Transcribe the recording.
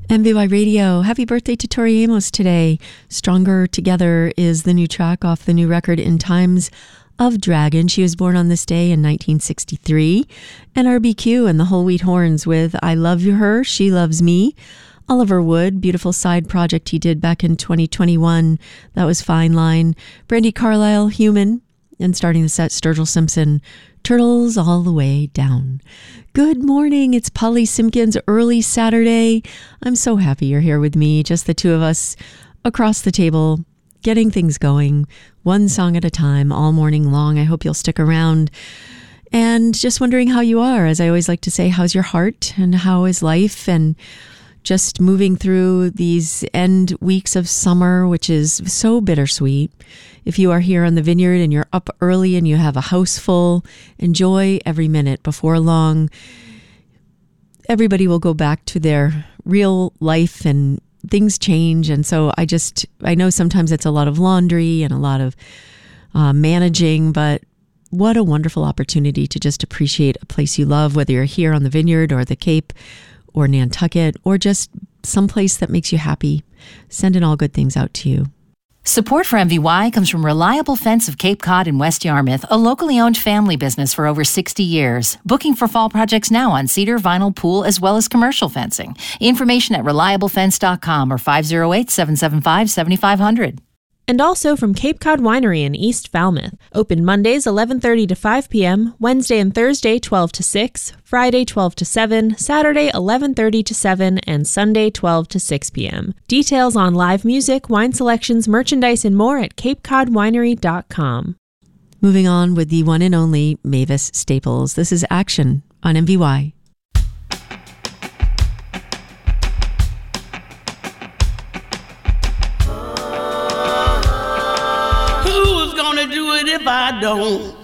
MVY Radio, happy birthday to Tori Amos today. Stronger Together is the new track off the new record In Times of Dragon. She was born on this day in 1963. And RBQ and the Whole Wheat Horns with I Love Her, She Loves Me. Oliver Wood, beautiful side project he did back in 2021. That was Fine Line. Brandi Carlile, Human. And starting the set, Sturgill Simpson, Turtles All the Way Down. Good morning. It's Polly Simpkins, early Saturday. I'm so happy you're here with me, just the two of us across the table, getting things going, one song at a time, all morning long. I hope you'll stick around. And just wondering how you are. As I always like to say, how's your heart and how is life? And just moving through these end weeks of summer, which is so bittersweet. If you are here on the Vineyard and you're up early and you have a house full, enjoy every minute. Before long, everybody will go back to their real life and things change. And so I know sometimes it's a lot of laundry and a lot of managing, but what a wonderful opportunity to just appreciate a place you love, whether you're here on the Vineyard or the Cape or Nantucket, or just someplace that makes you happy. Sending all good things out to you. Support for MVY comes from Reliable Fence of Cape Cod in West Yarmouth, a locally owned family business for over 60 years. Booking for fall projects now on cedar, vinyl, pool, as well as commercial fencing. Information at reliablefence.com or 508-775-7500. And also from Cape Cod Winery in East Falmouth. Open Mondays 11:30 to 5 p.m., Wednesday and Thursday 12 to 6, Friday 12 to 7, Saturday 11:30 to 7, and Sunday 12 to 6 p.m. Details on live music, wine selections, merchandise, and more at capecodwinery.com. Moving on with the one and only Mavis Staples. This is Action on MVY. Do it if I don't.